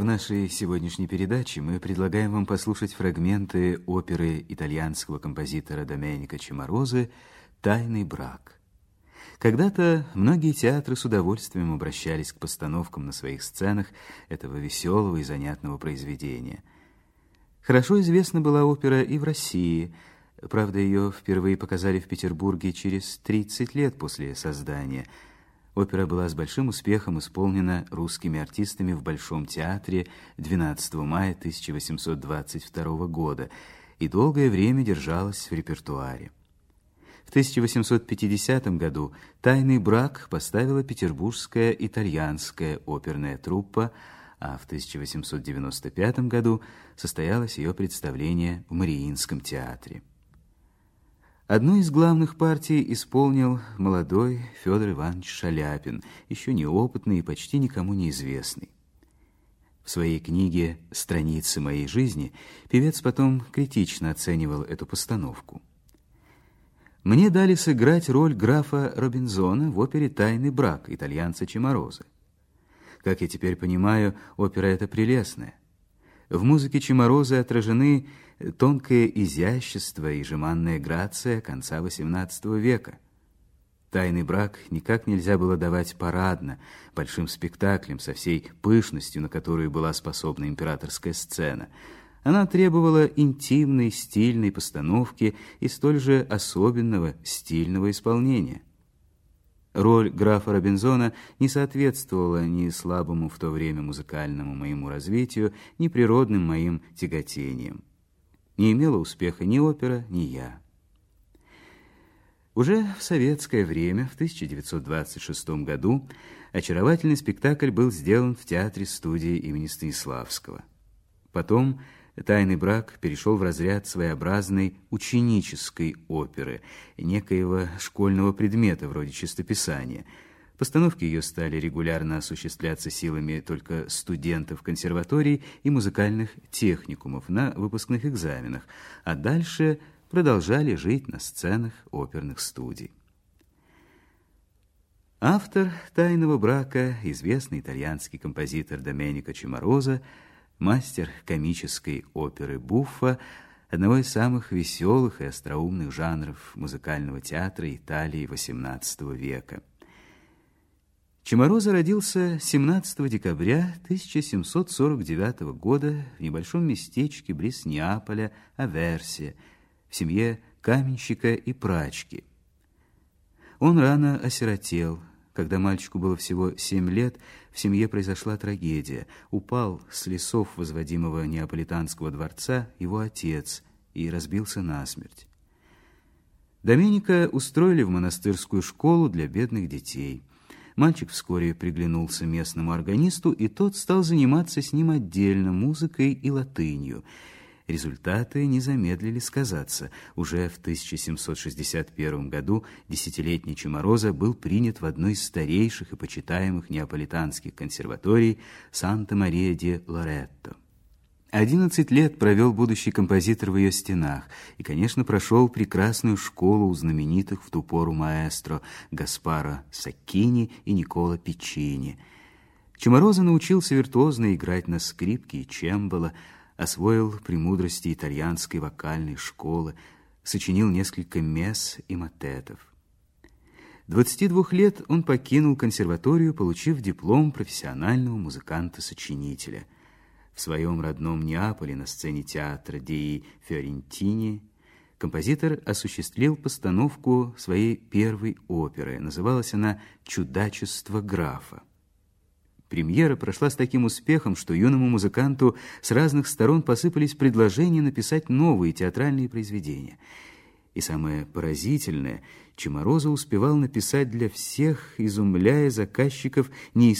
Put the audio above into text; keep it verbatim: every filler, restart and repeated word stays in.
В нашей сегодняшней передаче мы предлагаем вам послушать фрагменты оперы итальянского композитора Доменико Чиморозы «Тайный брак». Когда-то многие театры с удовольствием обращались к постановкам на своих сценах этого веселого и занятного произведения. Хорошо известна была опера и в России. Правда, ее впервые показали в Петербурге через тридцать лет после создания. Опера была с большим успехом исполнена русскими артистами в Большом театре двенадцатого мая тысяча восемьсот двадцать второго года и долгое время держалась в репертуаре. В тысяча восемьсот пятидесятом году «Тайный брак» поставила петербургская итальянская оперная труппа, а в тысяча восемьсот девяносто пятом году состоялось ее представление в Мариинском театре. Одну из главных партий исполнил молодой Федор Иванович Шаляпин, еще неопытный и почти никому неизвестный. В своей книге «Страницы моей жизни» певец потом критично оценивал эту постановку. «Мне дали сыграть роль графа Робинзона в опере «Тайный брак» итальянца Чиморозы. Как я теперь понимаю, опера эта прелестная. В музыке Чиморозы отражены тонкое изящество и жеманная грация конца восемнадцатого века. «Тайный брак» никак нельзя было давать парадно, большим спектаклем со всей пышностью, на которую была способна императорская сцена. Она требовала интимной, стильной постановки и столь же особенного стильного исполнения. Роль графа Робинзона не соответствовала ни слабому в то время музыкальному моему развитию, ни природным моим тяготениям. Не имела успеха ни опера, ни я. Уже в советское время, в тысяча девятьсот двадцать шестом году, очаровательный спектакль был сделан в театре-студии имени Станиславского. Потом «Тайный брак» перешел в разряд своеобразной ученической оперы, некоего школьного предмета вроде чистописания. Постановки ее стали регулярно осуществляться силами только студентов консерваторий и музыкальных техникумов на выпускных экзаменах, а дальше продолжали жить на сценах оперных студий. Автор «Тайного брака», известный итальянский композитор Доменико Чимороза, мастер комической оперы буффа, одного из самых веселых и остроумных жанров музыкального театра Италии восемнадцатого века. Чимороза родился семнадцатого декабря тысяча семьсот сорок девятого года в небольшом местечке близ Неаполя, Аверсия, в семье каменщика и прачки. Он рано осиротел. Когда мальчику было всего семь лет, в семье произошла трагедия. Упал с лесов возводимого неаполитанского дворца его отец и разбился насмерть. Доменико устроили в монастырскую школу для бедных детей. Мальчик вскоре приглянулся местному органисту, и тот стал заниматься с ним отдельно музыкой и латынью. Результаты не замедлили сказаться. Уже в тысяча семьсот шестьдесят первом году десятилетний Чимороза был принят в одну из старейших и почитаемых неаполитанских консерваторий Санта-Мария-де-Лоретто. Одиннадцать лет провел будущий композитор в ее стенах и, конечно, прошел прекрасную школу у знаменитых в ту пору маэстро Гаспаро Саккини и Никола Пиччини. Чимороза научился виртуозно играть на скрипке и чембало, освоил премудрости итальянской вокальной школы, сочинил несколько месс и мотетов. двадцати двух лет он покинул консерваторию, получив диплом профессионального музыканта-сочинителя. В своем родном Неаполе на сцене театра Деи Фиорентини композитор осуществил постановку своей первой оперы. Называлась она «Чудачество графа». Премьера прошла с таким успехом, что юному музыканту с разных сторон посыпались предложения написать новые театральные произведения. И самое поразительное, Чимороза успевал написать для всех, изумляя заказчиков неистовым